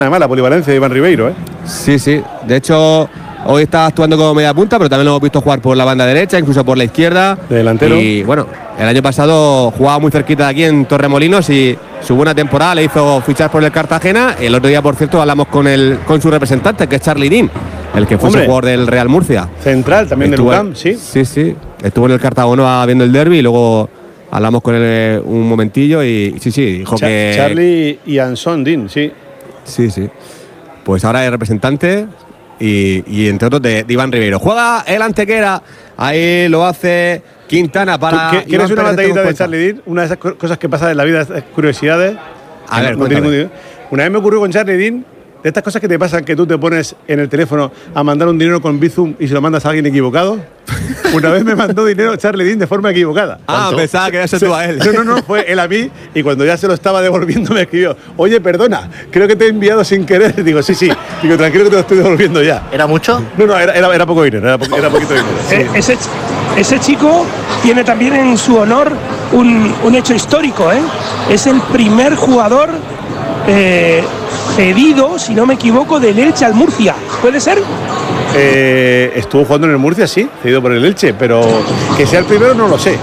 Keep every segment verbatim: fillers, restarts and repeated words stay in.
Además, la polivalencia de Iván Ribeiro, ¿eh? Sí, sí. De hecho, hoy está actuando como media punta, pero también lo hemos visto jugar por la banda derecha, incluso por la izquierda. De delantero. Y bueno, el año pasado jugaba muy cerquita de aquí en Torremolinos y su buena temporada le hizo fichar por el Cartagena. El otro día, por cierto, hablamos con el con su representante, que es Charlie Dean, el que fue Hombre, jugador del Real Murcia. Central también del U C A M, sí. Sí, sí. Estuvo en el Cartagonova viendo el derbi y luego hablamos con él un momentillo y sí, sí, dijo Cha que… Charlie y Anson Dean, sí. Sí, sí. Pues ahora es representante y, y entre otros de, de Iván Ribeiro. Juega el Antequera, ahí lo hace Quintana para… ¿Qué, ¿Quieres una batallita de Charlie Dean? Una de esas cosas que pasan en la vida, esas curiosidades. A ver, no tiene una vez me ocurrió con Charlie Dean, de estas cosas que te pasan que tú te pones en el teléfono a mandar un dinero con Bizum y se lo mandas a alguien equivocado. Una vez me mandó dinero Charlie Dean de forma equivocada. Ah, ¿Cuánto? pensaba que era tú a él. No, no, no, fue él a mí y cuando ya se lo estaba devolviendo me escribió: oye, perdona, creo que te he enviado sin querer. Digo, sí, sí. Digo, tranquilo que te lo estoy devolviendo ya. ¿Era mucho? No, no, era, era, era poco dinero, era, po era poquito dinero. Sí. Eh, ese, ese chico tiene también en su honor un, un hecho histórico, ¿eh? Es el primer jugador eh, cedido, si no me equivoco, del Elche al Murcia. ¿Puede ser? Eh, estuvo jugando en el Murcia, sí, cedido por el Elche, pero que sea el primero no lo sé.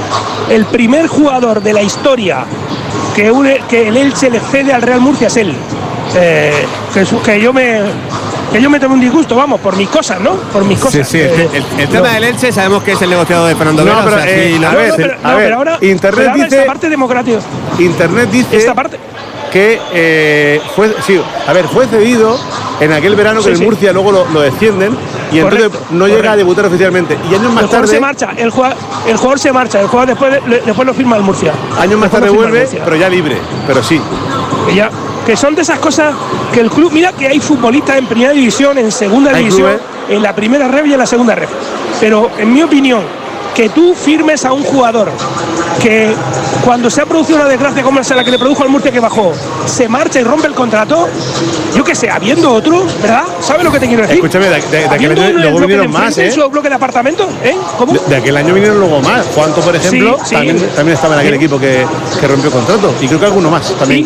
El primer jugador de la historia que, une, que el Elche le cede al Real Murcia es él. Eh, que, que yo me que yo me tengo un disgusto, vamos, por mis cosas, ¿no? Por mis cosas. Sí, sí, eh, el, el, el tema no. del Elche sabemos que es el negociado de Fernando Vera. No, pero, o sea, eh, sí, a no, ver, no, pero, a no, ver, pero ahora, Internet pero ahora dice, esta parte democrática. Internet dice Esta parte, que eh, fue, sí, a ver, fue cedido en aquel verano que Sí, el sí. Murcia luego lo, lo descienden y Correcto, entonces no llega correcto. a debutar oficialmente. Y años más el jugador tarde, se marcha, el jugador, el jugador se marcha, el jugador después, le- después lo firma el Murcia. años más Después tarde lo firma el vuelve, Murcia. pero ya libre, pero sí. Que ya, que son de esas cosas que el club, mira que hay futbolistas en primera división, en segunda Hay división, clubes. en la primera ref y en la segunda ref. Pero en mi opinión, que tú firmes a un jugador que cuando se ha producido una desgracia como esa la que le produjo al Murcia que bajó, se marcha y rompe el contrato, yo que sé, habiendo otro, ¿verdad? ¿Sabes lo que te quiero decir? Escúchame, de, de, de aquel Habiendo año uno en el luego bloque de vinieron más, enfrente, ¿eh? en su bloque de apartamento, ¿eh? ¿Cómo? De, de aquel año vinieron luego más. Juanto, por ejemplo, Sí, sí. También, también estaba en aquel Sí. equipo que, que rompió contrato. Y creo que alguno más también. Sí.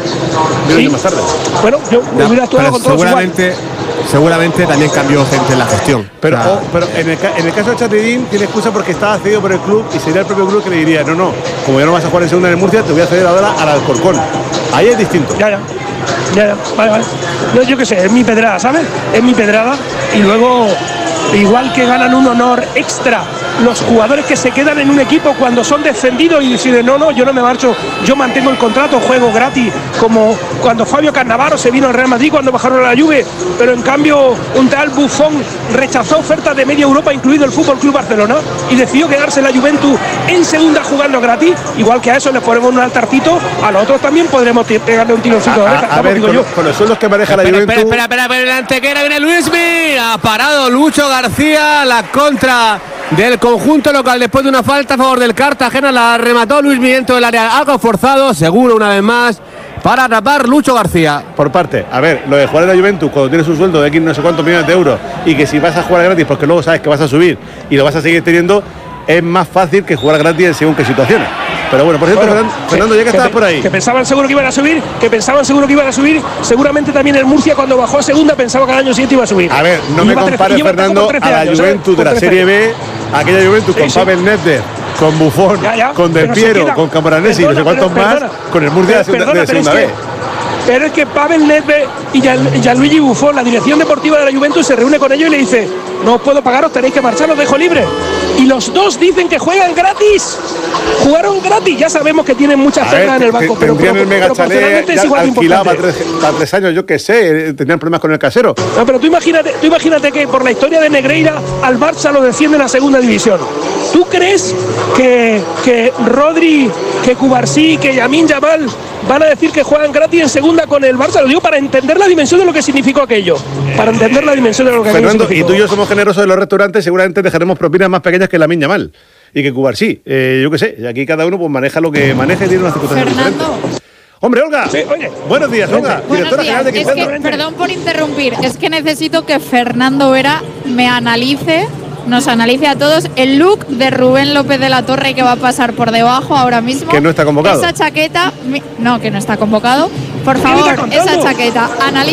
Vino Sí. años más tarde. Bueno, yo no, hubiera actuado pero con todos igual. seguramente, seguramente también cambió gente en la gestión. Pero, O sea, oh, pero en, el, ca- en el caso de Charlie Dean tiene excusa porque estaba cedido por el club y sería el propio club que le diría: no, no, como ya no vas a jugar en segunda en el Murcia, te voy a ceder ahora al Alcorcón. Ahí es distinto. Ya, ya. Ya, ya. Vale, vale. No, yo qué sé, es mi pedrada, ¿sabes? Es mi pedrada. Y luego, igual que ganan un honor extra los jugadores que se quedan en un equipo cuando son descendidos y deciden: no, no, yo no me marcho, yo mantengo el contrato, juego gratis, como cuando Fabio Cannavaro se vino al Real Madrid cuando bajaron a la Juve, pero en cambio un tal Buffon rechazó ofertas de media Europa, incluido el Fútbol Club Barcelona, y decidió quedarse en la Juventus en segunda jugando gratis. Igual que a eso les ponemos un altarcito, a los otros también podremos pegarle un tironcito de A, oreja. a, a Vamos, ver, digo con, yo. con los sueldos que maneja la Espera, Juventus. espera, espera, espera, espera, el Antequera viene Luismi, ha parado Lucho García, la contra del conjunto local después de una falta a favor del Cartagena, la remató Luismi dentro del área, algo forzado, seguro una vez más, para atrapar Lucho García. Por parte, a ver, lo de jugar en la Juventus cuando tienes un sueldo de aquí no sé cuántos millones de euros y que si vas a jugar gratis porque luego sabes que vas a subir y lo vas a seguir teniendo, es más fácil que jugar gratis en según qué situaciones. Pero bueno, por cierto, Bueno, Fernando, Fernando, ya que, que estabas pe- por ahí. Que pensaban seguro que iban a subir, que pensaban seguro que iban a subir. Seguramente también el Murcia cuando bajó a segunda pensaba que al año siguiente iba a subir. A ver, no Y me lleva compares, trece- lleva Fernando, como trece a la años, ¿eh? Juventus de Con la trece Serie años. B, aquella Juventus Sí, con sí. Pavel Nedved, con Buffon, Ya, ya, con Del pero se Piero, queda. con Camoranesi y no sé Perdona, cuántos pero- más, perdona. con el Murcia de la segunda, Perdona, de pero es segunda que- B. Pero es que Pavel Nedved y Gian- Gianluigi Buffon, la dirección deportiva de la Juventus, se reúne con ellos y le dice: no os puedo pagar, os tenéis que marchar, os dejo libre. Y los dos dicen que juegan gratis. Jugaron gratis. Ya sabemos que tienen muchas A ver, perlas en el banco, te- pero, tendrían pero, el mega chalet proporcionalmente es ya igual de alquilado para importante. tres, para tres años, yo qué sé, eh, tenían problemas con el casero. No, pero tú imagínate, tú imagínate que por la historia de Negreira al Barça lo desciende en la segunda división. ¿Tú crees que, que Rodri, que Cubarsí, que Yamin Yamal van a decir que juegan gratis en segunda con el Barça? Lo digo para entender la dimensión de lo que significó aquello. Para entender la dimensión de lo que aquello Fernando, y significó. tú y yo somos generosos en los restaurantes, seguramente dejaremos propinas más pequeñas que la Miña Mal. Y que Cubarsí, eh, yo qué sé, y aquí cada uno pues maneja lo que maneja y tiene unas circunstancias Fernando. diferentes. Hombre, Olga. Sí, oye. Buenos días, Olga. Buenos Directora días. general de Es Quintendo. que, perdón por interrumpir, es que necesito que Fernando Vera me analice, nos analice a todos el look de Rubén López de la Torre que va a pasar por debajo ahora mismo. Que no está convocado. Esa chaqueta, mi- no, que no está convocado. Por ¿Qué me estás favor, esa contando? chaqueta. Analiza